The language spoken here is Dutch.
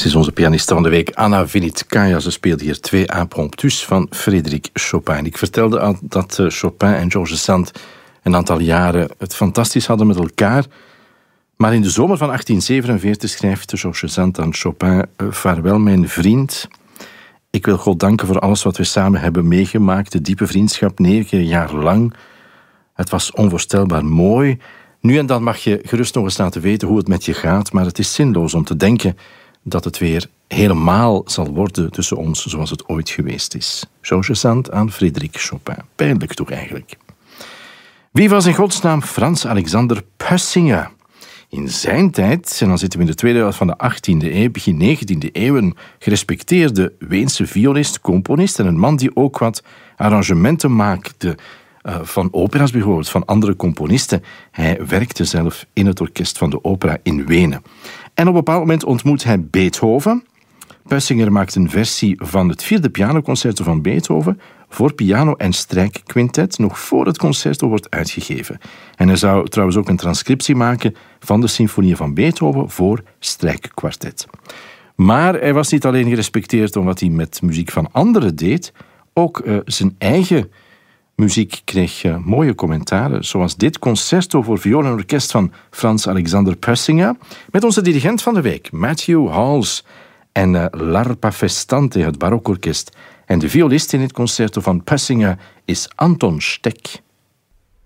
Ze is onze pianiste van de week, Anna Vinitskaya. Ze speelde hier 2 impromptus van Frédéric Chopin. Ik vertelde al dat Chopin en Georges Sand een aantal jaren het fantastisch hadden met elkaar. Maar in de zomer van 1847 schrijft Georges Sand aan Chopin: vaarwel, mijn vriend. Ik wil God danken voor alles wat we samen hebben meegemaakt. De diepe vriendschap, 9 jaar lang. Het was onvoorstelbaar mooi. Nu en dan mag je gerust nog eens laten weten hoe het met je gaat, maar het is zinloos om te denken dat het weer helemaal zal worden tussen ons zoals het ooit geweest is. Georges Sand aan Frédéric Chopin. Pijnlijk toch eigenlijk. Wie was in godsnaam Frans Alexander Püssinger? In zijn tijd, en dan zitten we in de tweede helft van de 18e eeuw, begin 19e eeuw, een gerespecteerde Weense violist, componist en een man die ook wat arrangementen maakte van opera's bijvoorbeeld, van andere componisten. Hij werkte zelf in het orkest van de opera in Wenen. En op een bepaald moment ontmoet hij Beethoven. Püssinger maakt een versie van het 4e pianoconcerto van Beethoven voor piano en strijkquintet, nog voor het concerto wordt uitgegeven. En hij zou trouwens ook een transcriptie maken van de symfonie van Beethoven voor strijkkwartet. Maar hij was niet alleen gerespecteerd om wat hij met muziek van anderen deed, ook zijn eigen muziek kreeg mooie commentaren, zoals dit concerto voor viool en orkest van Frans Alexander Püssinger, met onze dirigent van de week, Matthew Hals, en L'Arpa Festante, het barokorkest. En de violist in dit concerto van Püssinger is Anton Steck.